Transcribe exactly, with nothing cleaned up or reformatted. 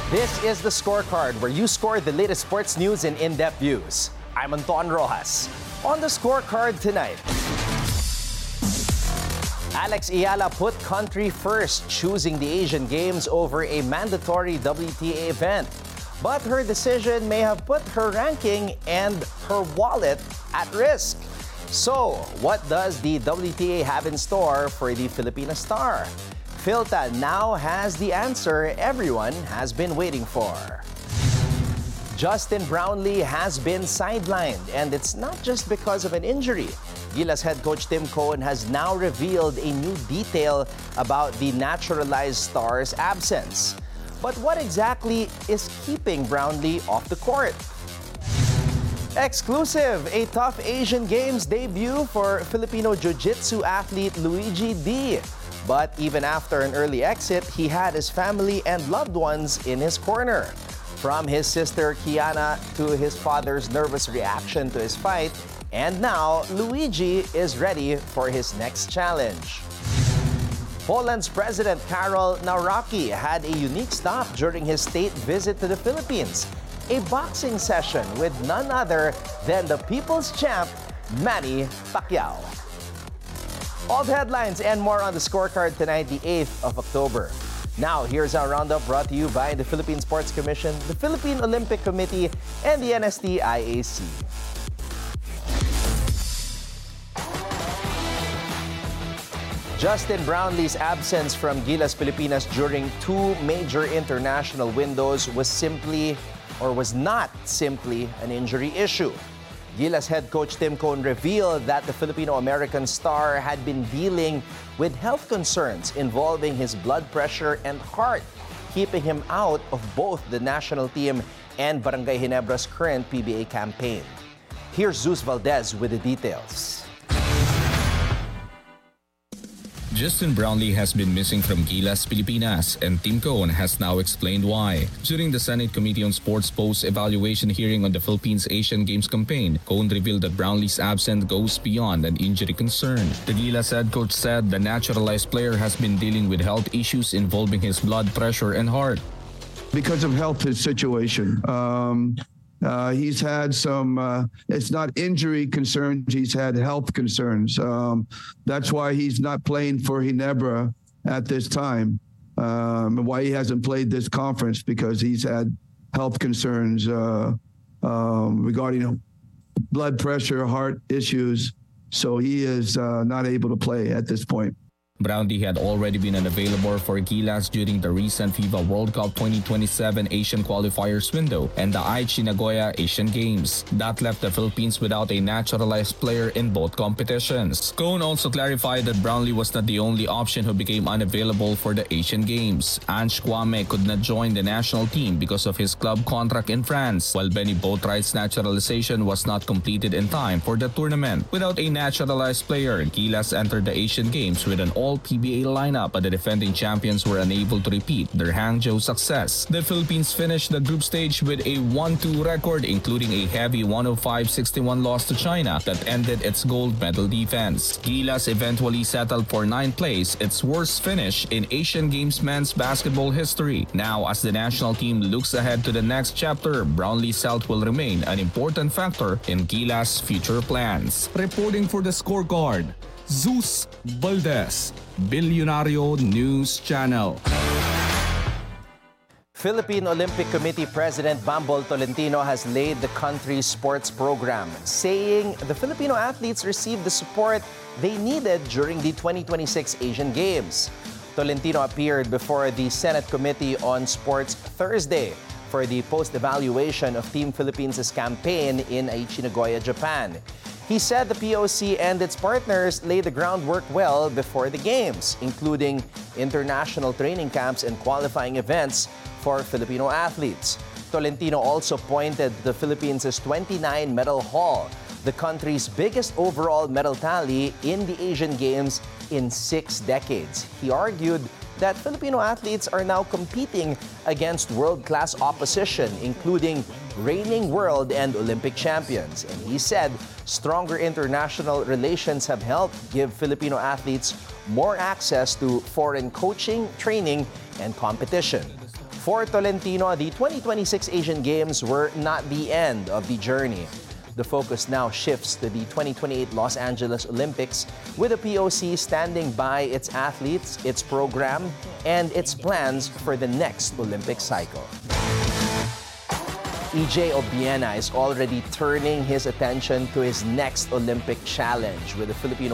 This is the Scorecard, where you score the latest sports news and in-depth views. I'm Anton Rojas. On the Scorecard tonight, Alex Ayala put country first, choosing the Asian Games over a mandatory W T A event. But her decision may have put her ranking and her wallet at risk. So, what does the W T A have in store for the Filipina star? Philta now has the answer everyone has been waiting for. Justin Brownlee has been sidelined, and it's not just because of an injury. Gilas head coach Tim Cohen has now revealed a new detail about the naturalized star's absence. But what exactly is keeping Brownlee off the court? Exclusive, a tough Asian Games debut for Filipino Jiu-Jitsu athlete Luigi D. But even after an early exit, he had his family and loved ones in his corner. From his sister Kiana to his father's nervous reaction to his fight, and now Luigi is ready for his next challenge. Poland's President Karol Nawrocki had a unique stop during his state visit to the Philippines. A boxing session with none other than the people's champ, Manny Pacquiao. All the headlines and more on the Scorecard tonight, the eighth of October. Now, here's our roundup brought to you by the Philippine Sports Commission, the Philippine Olympic Committee, and the N S T I A C. Justin Brownlee's absence from Gilas Pilipinas during two major international windows was simply, or was not simply, an injury issue. Gilas head coach Tim Cohen revealed that the Filipino-American star had been dealing with health concerns involving his blood pressure and heart, keeping him out of both the national team and Barangay Ginebra's current P B A campaign. Here's Zeus Valdez with the details. Justin Brownlee has been missing from Gilas Pilipinas, and Tim Cohen has now explained why. During the Senate Committee on Sports post-evaluation hearing on the Philippines Asian Games campaign, Cohen revealed that Brownlee's absence goes beyond an injury concern. The Gilas head coach said the naturalized player has been dealing with health issues involving his blood pressure and heart. Because of health situation. Um... Uh, he's had some, uh, it's not injury concerns, he's had health concerns. Um, that's why he's not playing for Ginebra at this time, um, and why he hasn't played this conference, because he's had health concerns uh, um, regarding blood pressure, heart issues. So he is uh, not able to play at this point. Brownlee had already been unavailable for Gilas during the recent FIFA World Cup twenty twenty-seven Asian qualifiers window and the Aichi Nagoya Asian Games. That left the Philippines without a naturalized player in both competitions. Cohen also clarified that Brownlee was not the only option who became unavailable for the Asian Games. Ange Kwame could not join the national team because of his club contract in France, while Benny Boatwright's naturalization was not completed in time for the tournament. Without a naturalized player, Gilas entered the Asian Games with an all P B A lineup, but the defending champions were unable to repeat their Hangzhou success. The Philippines finished the group stage with a one two record, including a heavy one oh five sixty-one loss to China that ended its gold medal defense. Gilas eventually settled for ninth place, its worst finish in Asian Games men's basketball history. Now, as the national team looks ahead to the next chapter, Brownlee's health will remain an important factor in Gilas' future plans. Reporting for the Scorecard, Zeus Valdez, Billionario News Channel. Philippine Olympic Committee President Bambol Tolentino has laid the country's sports program, saying the Filipino athletes received the support they needed during the twenty twenty-six Asian Games. Tolentino appeared before the Senate Committee on Sports Thursday for the post-evaluation of Team Philippines' campaign in Aichi Nagoya, Japan. He said the P O C and its partners laid the groundwork well before the Games, including international training camps and qualifying events for Filipino athletes. Tolentino also pointed to the Philippines' twenty-nine medal haul, the country's biggest overall medal tally in the Asian Games in six decades. He argued that Filipino athletes are now competing against world-class opposition, including reigning world and Olympic champions. And he said stronger international relations have helped give Filipino athletes more access to foreign coaching, training, and competition. For Tolentino, the twenty twenty-six Asian Games were not the end of the journey. The focus now shifts to the twenty twenty-eight Los Angeles Olympics, with the P O C standing by its athletes, its program, and its plans for the next Olympic cycle. E J Obiena is already turning his attention to his next Olympic challenge with the Filipino